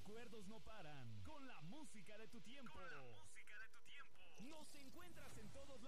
recuerdos no paran. Con la música de tu tiempo. Nos encuentras en todos